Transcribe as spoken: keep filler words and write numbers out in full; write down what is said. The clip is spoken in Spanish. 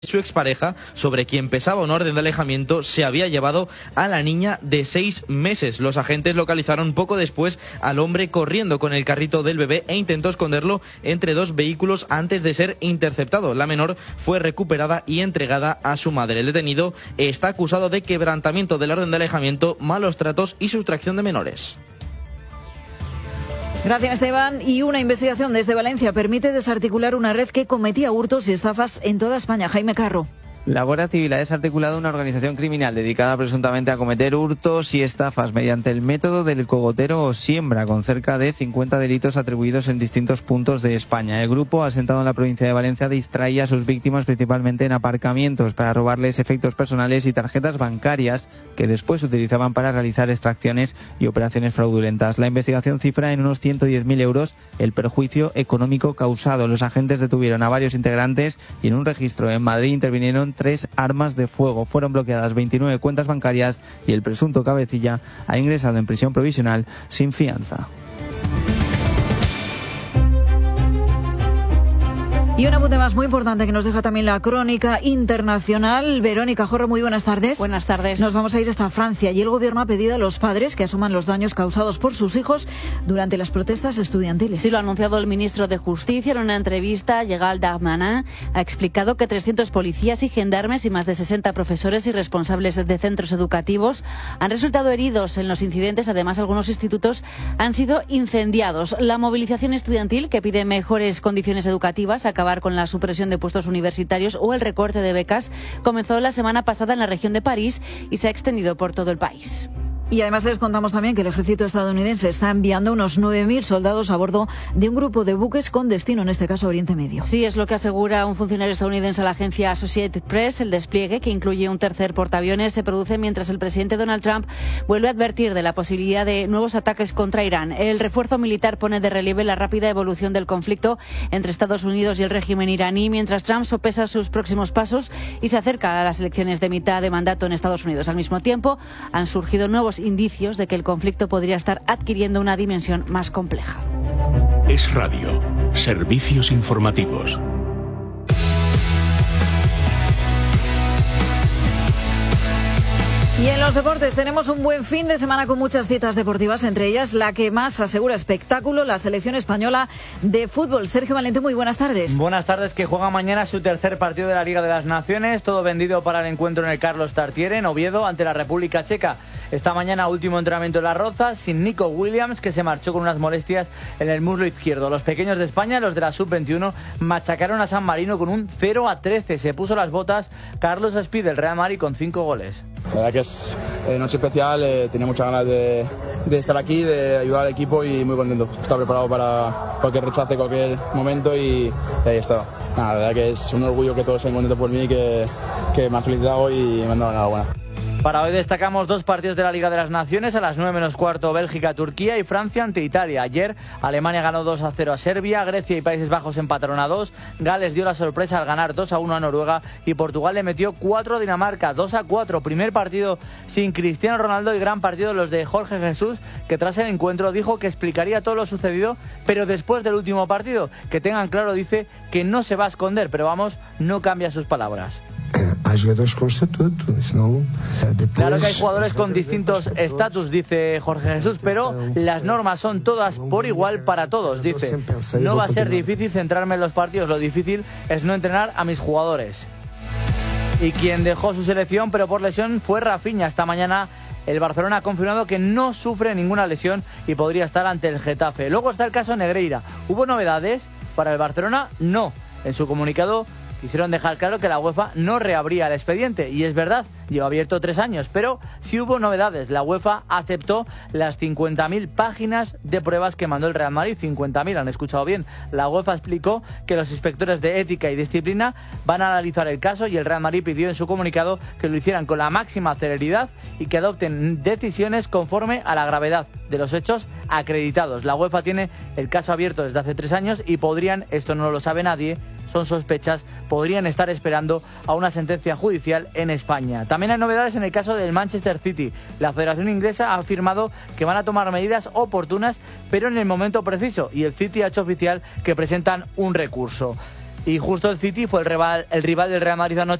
Su expareja, sobre quien pesaba una orden de alejamiento, se había llevado a la niña de seis meses. Los agentes localizaron poco después al hombre corriendo con el carrito del bebé e intentó esconderlo entre dos vehículos antes de ser interceptado. La menor fue recuperada y entregada a su madre. El detenido está acusado de quebrantamiento de la orden de alejamiento, malos tratos y sustracción de menores. Gracias, Esteban. Y una investigación desde Valencia permite desarticular una red que cometía hurtos y estafas en toda España. Jaime Carro. La Guardia Civil ha desarticulado una organización criminal dedicada presuntamente a cometer hurtos y estafas mediante el método del cogotero o siembra, con cerca de cincuenta delitos atribuidos en distintos puntos de España. El grupo, asentado en la provincia de Valencia, distraía a sus víctimas principalmente en aparcamientos para robarles efectos personales y tarjetas bancarias que después utilizaban para realizar extracciones y operaciones fraudulentas. La investigación cifra en unos ciento diez mil euros el perjuicio económico causado. Los agentes detuvieron a varios integrantes y en un registro en Madrid intervinieron tres armas de fuego. Fueron bloqueadas veintinueve cuentas bancarias y el presunto cabecilla ha ingresado en prisión provisional sin fianza. Y un apunte más muy importante que nos deja también la crónica internacional. Verónica Jorro, muy buenas tardes. Buenas tardes. Nos vamos a ir hasta Francia y el gobierno ha pedido a los padres que asuman los daños causados por sus hijos durante las protestas estudiantiles. Sí, lo ha anunciado el ministro de Justicia en una entrevista. Gérald Darmanin ha explicado que trescientos policías y gendarmes y más de sesenta profesores y responsables de centros educativos han resultado heridos en los incidentes. Además, algunos institutos han sido incendiados. La movilización estudiantil, que pide mejores condiciones educativas, acabar con la supresión de puestos universitarios o el recorte de becas, comenzó la semana pasada en la región de París y se ha extendido por todo el país. Y además les contamos también que el ejército estadounidense está enviando unos nueve mil soldados a bordo de un grupo de buques con destino, en este caso, a Oriente Medio. Sí, es lo que asegura un funcionario estadounidense a la agencia Associated Press. El despliegue, que incluye un tercer portaaviones, se produce mientras el presidente Donald Trump vuelve a advertir de la posibilidad de nuevos ataques contra Irán. El refuerzo militar pone de relieve la rápida evolución del conflicto entre Estados Unidos y el régimen iraní, mientras Trump sopesa sus próximos pasos y se acerca a las elecciones de mitad de mandato en Estados Unidos. Al mismo tiempo, han surgido nuevos indicios de que el conflicto podría estar adquiriendo una dimensión más compleja. Es Radio, servicios informativos. Y en los deportes tenemos un buen fin de semana con muchas citas deportivas, entre ellas la que más asegura espectáculo, la selección española de fútbol. Sergio Valente, muy buenas tardes. Buenas tardes, que juega mañana su tercer partido de la Liga de las Naciones, todo vendido para el encuentro en el Carlos Tartiere, en Oviedo, ante la República Checa. Esta mañana último entrenamiento en Las Rozas, sin Nico Williams, que se marchó con unas molestias en el muslo izquierdo. Los pequeños de España, los de la sub veintiuno, machacaron a San Marino con un cero a trece. Se puso las botas Carlos Espí del Real Madrid con cinco goles. La verdad que es eh, noche especial, eh, tenía muchas ganas de, de estar aquí, de ayudar al equipo y muy contento. Estaba preparado para cualquier rechace, cualquier momento y, y ahí estaba. Nada, la verdad que es un orgullo que todos estén contentos por mí, que, que me han felicitado y me han dado enhorabuena. Para hoy destacamos dos partidos de la Liga de las Naciones. A las nueve menos cuarto, Bélgica-Turquía y Francia ante Italia. Ayer Alemania ganó dos a cero a Serbia, Grecia y Países Bajos empataron a dos, Gales dio la sorpresa al ganar dos a uno a Noruega y Portugal le metió cuatro a Dinamarca, dos a cuatro. Primer partido sin Cristiano Ronaldo y gran partido los de Jorge Jesús, que tras el encuentro dijo que explicaría todo lo sucedido, pero después del último partido. Que tengan claro, dice, que no se va a esconder, pero vamos, no cambia sus palabras. Claro que hay jugadores con distintos estatus, dice Jorge Jesús, pero las normas son todas por igual para todos. Dice, no va a ser difícil centrarme en los partidos, lo difícil es no entrenar a mis jugadores. Y quien dejó su selección, pero por lesión, fue Rafinha. Esta mañana el Barcelona ha confirmado que no sufre ninguna lesión y podría estar ante el Getafe. Luego está el caso Negreira. ¿Hubo novedades para el Barcelona? No. En su comunicado quisieron dejar claro que la UEFA no reabría el expediente, y es verdad, lleva abierto tres años, pero sí hubo novedades. La UEFA aceptó las cincuenta mil páginas de pruebas que mandó el Real Madrid. cincuenta mil, han escuchado bien. La UEFA explicó que los inspectores de ética y disciplina van a analizar el caso y el Real Madrid pidió en su comunicado que lo hicieran con la máxima celeridad y que adopten decisiones conforme a la gravedad de los hechos acreditados. La UEFA tiene el caso abierto desde hace tres años y podrían, esto no lo sabe nadie, son sospechas, podrían estar esperando a una sentencia judicial en España. También hay novedades en el caso del Manchester City. La Federación Inglesa ha afirmado que van a tomar medidas oportunas, pero en el momento preciso, y el City ha hecho oficial que presentan un recurso. y justo el City fue el rival, el rival del Real Madrid anoche.